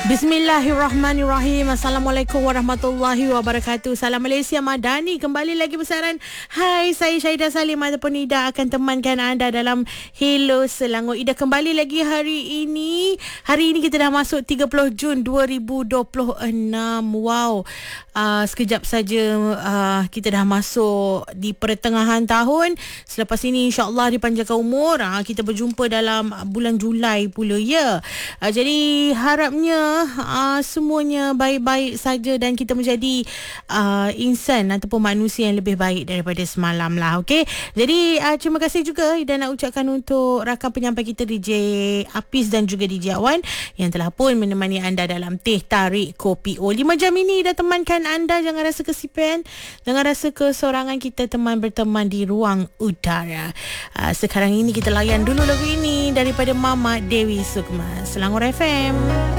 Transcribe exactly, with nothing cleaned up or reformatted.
Bismillahirrahmanirrahim. Assalamualaikum warahmatullahi wabarakatuh. Salam Malaysia Madani. Kembali lagi besaran. Hai, saya Syahidah Salim ataupun Ida akan temankan anda dalam Hello Selangor. Ida kembali lagi hari ini. Hari ini kita dah masuk tiga puluh Jun dua ribu dua puluh enam. Wow. Uh, sekejap saja uh, kita dah masuk di pertengahan tahun. Selepas ini insya-Allah dipanjangkan umur. Uh, kita berjumpa dalam bulan Julai pula ya. Uh, jadi harapnya Uh, semuanya baik-baik saja dan kita menjadi uh, insan ataupun manusia yang lebih baik daripada semalam lah. Okay? Jadi uh, terima kasih juga dan nak ucapkan untuk rakan penyampai kita D J Apis dan juga D J Awan yang telah pun menemani anda dalam Teh Tarik Kopi O. lima jam ini dah temankan anda. Jangan rasa kesepian, jangan rasa kesorangan. Kita teman berteman di ruang udara. uh, Sekarang ini kita layan dulu lagu ini daripada Mama Dewi Sukma, Selangor F M.